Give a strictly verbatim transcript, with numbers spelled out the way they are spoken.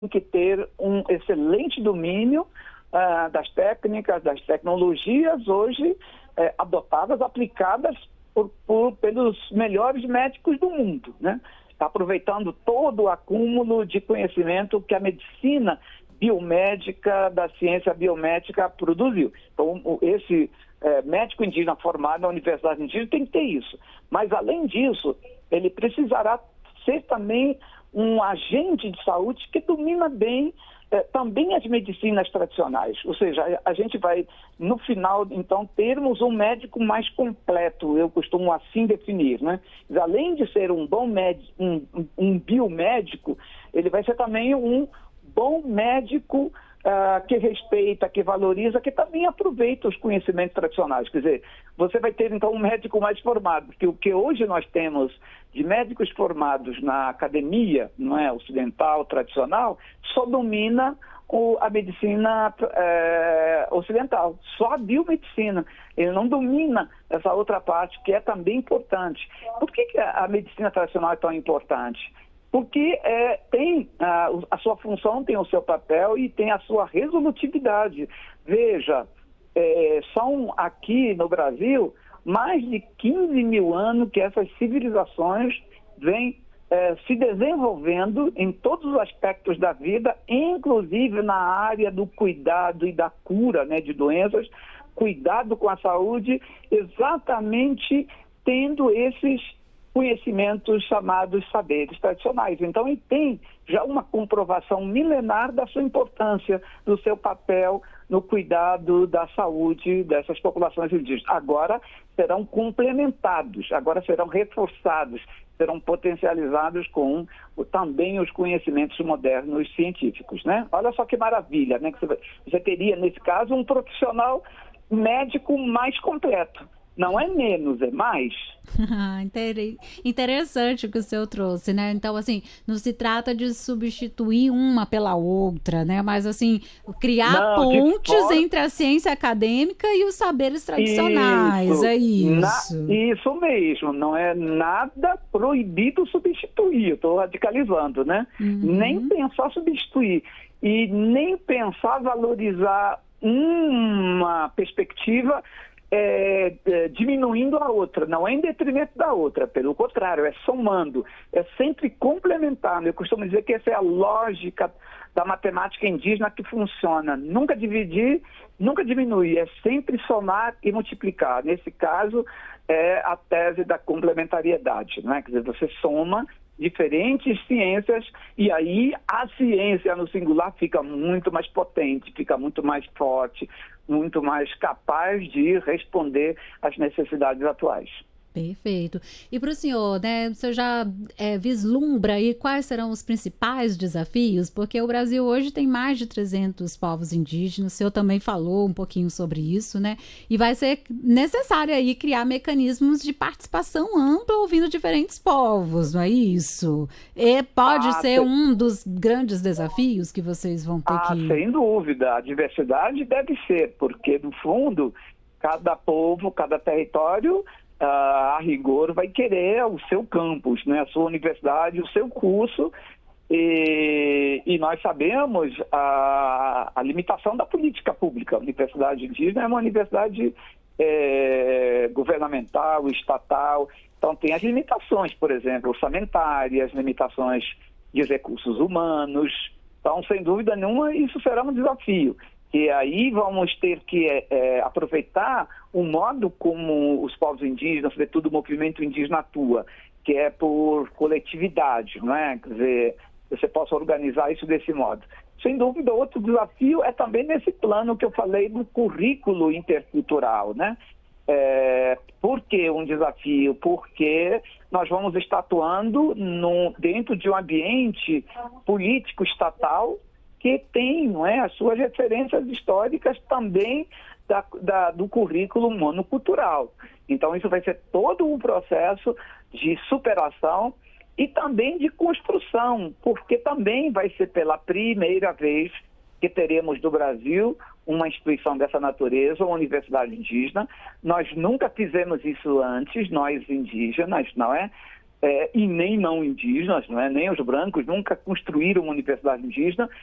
que ter um excelente domínio uh, das técnicas, das tecnologias hoje eh, adotadas, aplicadas por, por, pelos melhores médicos do mundo, né? Está aproveitando todo o acúmulo de conhecimento que a medicina biomédica, da ciência biomédica produziu. Então, esse eh, médico indígena formado na Universidade Indígena tem que ter isso. Mas, além disso, ele precisará ser também um agente de saúde que domina bem eh, também as medicinas tradicionais. Ou seja, a, a gente vai, no final, então, termos um médico mais completo, eu costumo assim definir, né? Além de ser um bom médico, um, um, um biomédico, ele vai ser também um bom médico uh, que respeita, que valoriza, que também aproveita os conhecimentos tradicionais. Quer dizer, você vai ter, então, um médico mais formado, porque o que hoje nós temos de médicos formados na academia, não é, ocidental, tradicional, só domina o, a medicina é, ocidental, só a biomedicina. Ele não domina essa outra parte, que é também importante. Por que, que a, a medicina tradicional é tão importante? Porque é, tem a, a sua função, tem o seu papel e tem a sua resolutividade. Veja, é, são aqui no Brasil mais de quinze mil anos que essas civilizações vêm é, se desenvolvendo em todos os aspectos da vida, inclusive na área do cuidado e da cura, né, de doenças, cuidado com a saúde, exatamente tendo esses conhecimentos chamados saberes tradicionais. Então, ele tem já uma comprovação milenar da sua importância, do seu papel no cuidado da saúde dessas populações indígenas. Agora serão complementados, agora serão reforçados, serão potencializados com também os conhecimentos modernos científicos, né? Olha só que maravilha, né? Que você, você teria, nesse caso, um profissional médico mais completo. Não é menos, é mais. Interessante o que o senhor trouxe, né? Então, assim, não se trata de substituir uma pela outra, né? Mas, assim, criar não, pontes fora... entre a ciência acadêmica e os saberes tradicionais, isso, é isso. Na, isso mesmo, não é nada proibido substituir, eu estou radicalizando, né? Uhum. Nem pensar substituir e nem pensar valorizar uma perspectiva É, é, diminuindo a outra, não é em detrimento da outra, pelo contrário, é somando, é sempre complementando. Eu costumo dizer que essa é a lógica da matemática indígena que funciona, nunca dividir, nunca diminuir, é sempre somar e multiplicar. Nesse caso, é a tese da complementariedade, né? Quer dizer, você soma diferentes ciências e aí a ciência no singular fica muito mais potente, fica muito mais forte, muito mais capaz de responder às necessidades atuais. Perfeito. E para o senhor, né, você já é, vislumbra aí quais serão os principais desafios? Porque o Brasil hoje tem mais de trezentos povos indígenas, o senhor também falou um pouquinho sobre isso, né? E vai ser necessário aí criar mecanismos de participação ampla ouvindo diferentes povos, não é isso? E pode ah, ser um dos grandes desafios que vocês vão ter ah, que... Sem dúvida, a diversidade deve ser, porque no fundo, cada povo, cada território... Uh, a rigor vai querer o seu campus, né? A sua universidade, o seu curso, e, e nós sabemos a, a limitação da política pública. A Universidade Indígena é uma universidade é, governamental, estatal, então tem as limitações, por exemplo, orçamentárias, limitações de recursos humanos. Então, sem dúvida nenhuma, isso será um desafio. E aí vamos ter que é, aproveitar o modo como os povos indígenas, sobretudo o movimento indígena atua, que é por coletividade, não é? Quer dizer, você possa organizar isso desse modo. Sem dúvida, outro desafio é também nesse plano que eu falei do currículo intercultural, né? É, por que um desafio? Porque nós vamos estar atuando no, dentro de um ambiente político estatal que tem, não é, as suas referências históricas também da, da, do currículo monocultural. Então, isso vai ser todo um processo de superação e também de construção, porque também vai ser pela primeira vez que teremos no Brasil uma instituição dessa natureza, uma universidade indígena. Nós nunca fizemos isso antes, nós indígenas, não é? é, e nem não indígenas, não é? Nem os brancos nunca construíram uma universidade indígena,